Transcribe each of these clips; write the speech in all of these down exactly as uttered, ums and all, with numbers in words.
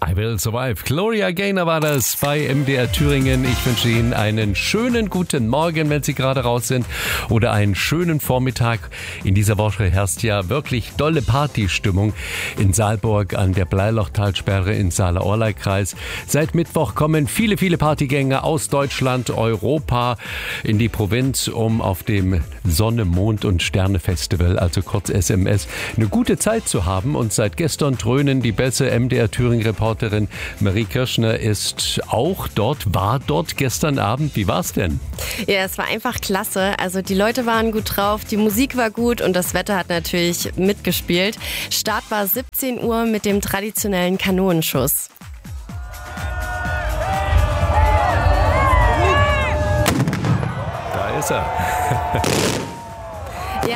I Will Survive. Gloria Gaynor war das bei M D R Thüringen. Ich wünsche Ihnen einen schönen guten Morgen, wenn Sie gerade raus sind, oder einen schönen Vormittag. In dieser Woche herrscht ja wirklich dolle Partystimmung in Saalburg an der Bleilochtalsperre in Saale-Orla-Kreis. Seit Mittwoch kommen viele, viele Partygänger aus Deutschland, Europa in die Provinz, um auf dem Sonne, Mond und Sterne Festival, also kurz S M S, eine gute Zeit zu haben. Und seit gestern dröhnen die Bässe. M D R Thüringen-Reporterin Marie Kirschner ist auch dort, war dort gestern Abend. Wie war's denn? Ja, es war einfach klasse. Also die Leute waren gut drauf, die Musik war gut und das Wetter hat natürlich mitgespielt. Start war siebzehn Uhr mit dem traditionellen Kanonenschuss. Da ist er. Ja.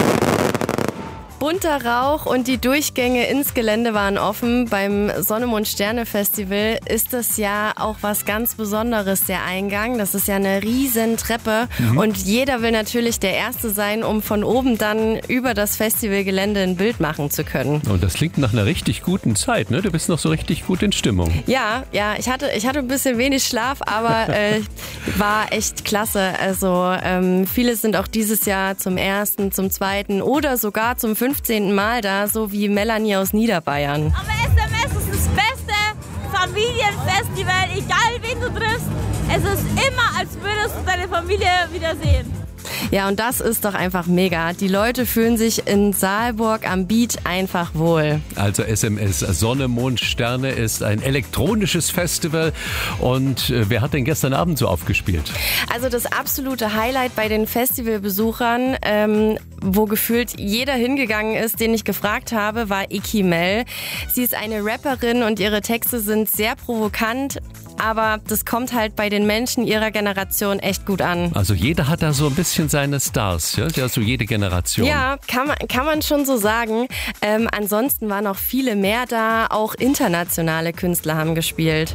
Bunter Rauch und die Durchgänge ins Gelände waren offen. Beim Sonne, Mond, Sterne Festival ist das ja auch was ganz Besonderes, der Eingang. Das ist ja eine riesen Treppe mhm. und jeder will natürlich der Erste sein, um von oben dann über das Festivalgelände ein Bild machen zu können. Und das klingt nach einer richtig guten Zeit, ne? Du bist noch so richtig gut in Stimmung. Ja, ja, ich hatte, ich hatte ein bisschen wenig Schlaf, aber äh, war echt klasse. Also ähm, viele sind auch dieses Jahr zum ersten, zum zweiten oder sogar zum fünfzehnten Mal da, so wie Melanie aus Niederbayern. Aber S M S ist das beste Familienfestival, egal wen du triffst. Es ist immer, als würdest du deine Familie wiedersehen. Ja, und das ist doch einfach mega. Die Leute fühlen sich in Saalburg am Beach einfach wohl. Also S M S, Sonne, Mond, Sterne ist ein elektronisches Festival. Und äh, wer hat denn gestern Abend so aufgespielt? Also das absolute Highlight bei den Festivalbesuchern, ähm, wo gefühlt jeder hingegangen ist, den ich gefragt habe, war Iki Mel. Sie ist eine Rapperin und ihre Texte sind sehr provokant. Aber das kommt halt bei den Menschen ihrer Generation echt gut an. Also jeder hat da so ein bisschen seine Stars, ja, ja, so jede Generation. Ja, kann man, kann man schon so sagen. Ähm, ansonsten waren noch viele mehr da, auch internationale Künstler haben gespielt.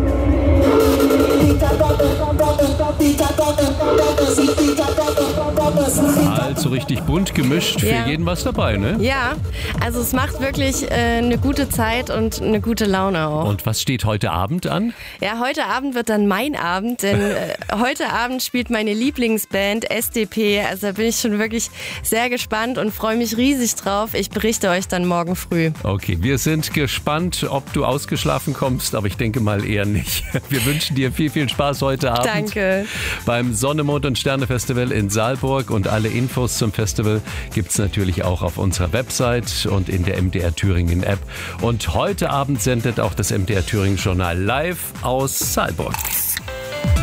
Also richtig bunt gemischt, für ja. jeden was dabei, ne? Ja, also es macht wirklich äh, eine gute Zeit und eine gute Laune auch. Und was steht heute Abend an? Ja, heute Abend wird dann mein Abend, denn äh, heute Abend spielt meine Lieblingsband S D P. Also da bin ich schon wirklich sehr gespannt und freue mich riesig drauf. Ich berichte euch dann morgen früh. Okay, wir sind gespannt, ob du ausgeschlafen kommst, aber ich denke mal eher nicht. Wir wünschen dir viel, viel Spaß heute Abend. Danke. Beim Sonne, Mond und Sterne Festival in Saalburg, und alle Infos zum Festival gibt es natürlich auch auf unserer Website und in der M D R Thüringen App. Und heute Abend sendet auch das M D R Thüringen Journal live aus Saalburg.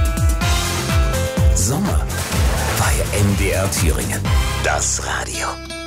Sommer bei M D R Thüringen. Das Radio.